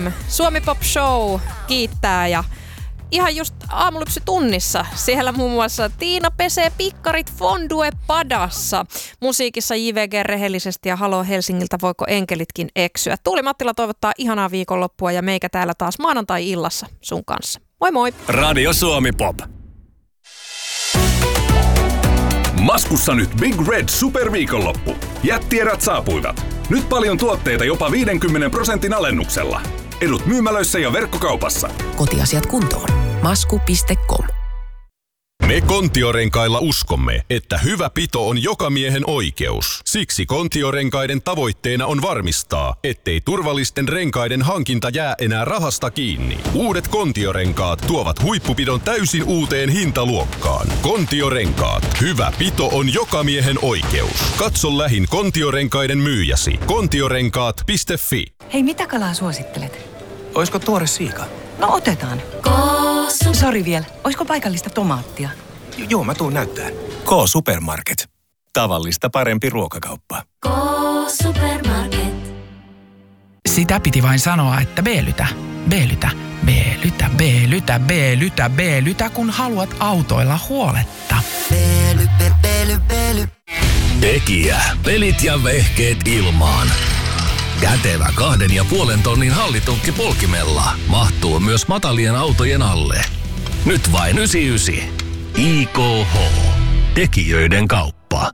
Suomi Pop Show kiittää ja ihan just aamulypsytunnissa siellä muun muassa Tiina pesee pikkarit Fondue Padassa. Musiikissa JVG rehellisesti ja Halo Helsingiltä voiko enkelitkin eksyä. Tuuli Mattila toivottaa ihanaa viikonloppua ja meikä täällä taas maanantai-illassa sun kanssa. Moi moi! Radio Suomi Pop. Maskussa nyt Big Red Superviikonloppu. Jättierät saapuivat. Nyt paljon tuotteita jopa 50% alennuksella. Edut myymälöissä ja verkkokaupassa. Kotiasiat kuntoon. Masku.com. Me Kontiorenkailla uskomme, että hyvä pito on joka miehen oikeus. Siksi Kontiorenkaiden tavoitteena on varmistaa, ettei turvallisten renkaiden hankinta jää enää rahasta kiinni. Uudet Kontiorenkaat tuovat huippupidon täysin uuteen hintaluokkaan. Kontiorenkaat. Hyvä pito on joka miehen oikeus. Katso lähin Kontiorenkaiden myyjäsi. Kontiorenkaat.fi. Hei, mitä kalaa suosittelet? Oisko tuore siika? No otetaan. Sori vielä. Oisko paikallista tomaattia? Joo, mä tuun näyttää. K-Supermarket. Tavallista parempi ruokakauppa. K-Supermarket. Sitä piti vain sanoa, että B-lytä, B-lytä, B-lytä, B-lytä, B-lytä, B-lytä, kun haluat autoilla huoletta. Tekijä, pelit ja vehkeet ilmaan. Kätevä 2,5 tonnin hallitunkki polkimella mahtuu myös matalien autojen alle. Nyt vain 99. IKH. Tekijöiden kauppa.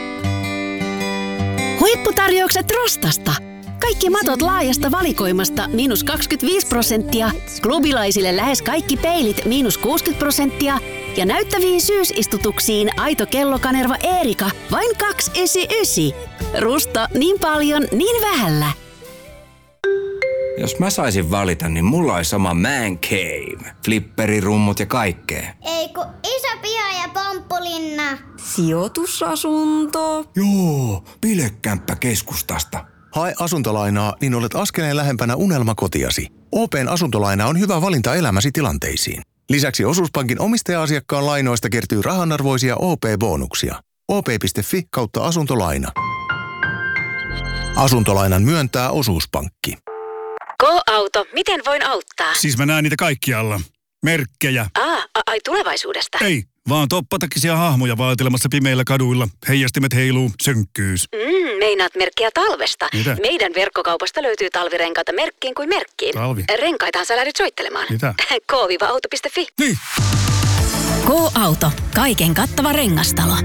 Huipputarjoukset Rostasta. Kaikki matot laajasta valikoimasta -25%, klubilaisille lähes kaikki peilit -60% ja näyttäviin syysistutuksiin aito kellokanerva Eerika vain 299. Rusta niin paljon niin vähällä. Jos mä saisin valita, niin mulla olisi sama man cave. Flipperi, rummut ja kaikkea. Ei kun iso piha ja pomppulinna. Sijoitusasunto. Joo, bilekämppä keskustasta. Hae asuntolainaa, niin olet askeleen lähempänä unelmakotiasi. OP:n asuntolaina on hyvä valinta elämäsi tilanteisiin. Lisäksi Osuuspankin omistaja-asiakkaan lainoista kertyy rahanarvoisia OP-bonuksia. op.fi/asuntolaina. Asuntolainan myöntää Osuuspankki. K-auto, miten voin auttaa? Siis mä näen niitä kaikkialla. Merkkejä. Ai tulevaisuudesta? Ei, vaan toppatakisia hahmoja vaatelemassa pimeillä kaduilla. Heijastimet heiluu, sönkkyys. Meinaat merkkiä talvesta. Mitä? Meidän verkkokaupasta löytyy talvirenkaita merkkiin kuin merkkiin. Talvi? Renkaitahan sä lähdyt soittelemaan. Mitä? K-auto.fi. Niin. K-auto. Kaiken kattava rengastalo.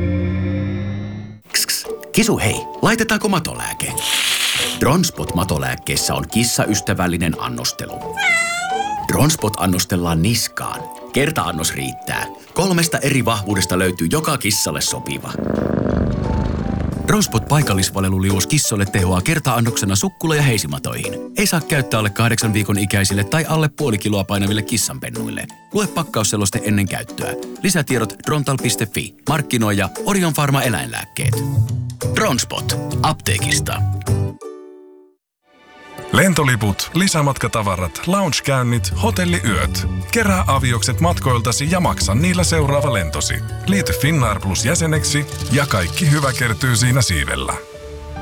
Kisu hei, laitetaanko matolääke? Dronspot-matolääkkeessä on kissaystävällinen annostelu. Dronspot annostellaan niskaan. Kerta-annos riittää. 3 eri vahvuudesta löytyy joka kissalle sopiva. Dronspot paikallisvaleluliuos kissoille tehoaa kerta-annoksena sukkula- ja heisimatoihin. Ei saa käyttää alle 8 viikon ikäisille tai alle puoli kiloa painaville kissanpennuille. Lue pakkausseloste ennen käyttöä. Lisätiedot drontal.fi. Markkinoija Orion Pharma eläinlääkkeet. Dronspot. Apteekista. Lentoliput, lisämatkatavarat, loungekäynnit, hotelliyöt. Kerää aviokset matkoiltasi ja maksa niillä seuraava lentosi. Liity Finnair Plus jäseneksi ja kaikki hyvä kertyy siinä siivellä.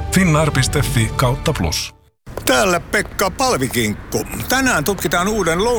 Finnair.fi/plus. Täällä Pekka Palvikinkku. Tänään tutkitaan uuden